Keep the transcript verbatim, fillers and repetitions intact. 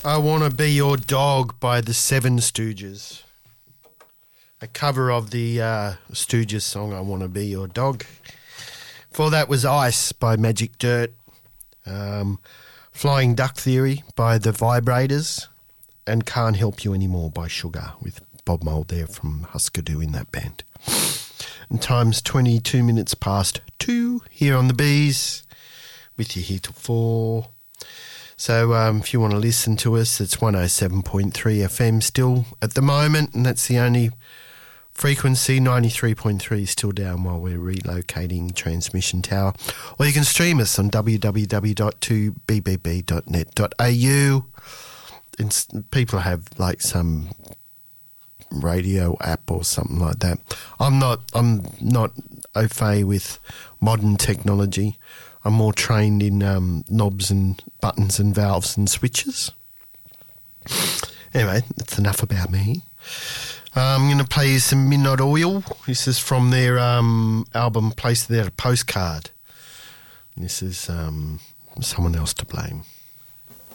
I Wanna Be Your Dog by the Seven Stooges. A cover of the uh, Stooges song I Wanna Be Your Dog. Before that was Ice by Magic Dirt. Um, Flying Duck Theory by The Vibrators. And Can't Help You Anymore by Sugar, with Bob Mould there from Husker Du in that band. And time's twenty-two minutes past two here on the Bees, with you here till four. So um, if you want to listen to us, it's one oh seven point three F M still at the moment, and that's the only frequency. Ninety-three point three is still down while we're relocating transmission tower. Or you can stream us on w w w dot two b b b dot net dot a u. And people have like some radio app or something like that. I'm not. I'm not au fait with modern technology. I'm more trained in um, knobs and buttons and valves and switches. Anyway, that's enough about me. Uh, I'm going to play you some Midnight Oil. This is from their um, album Place There a Postcard. This is um, Someone Else to Blame.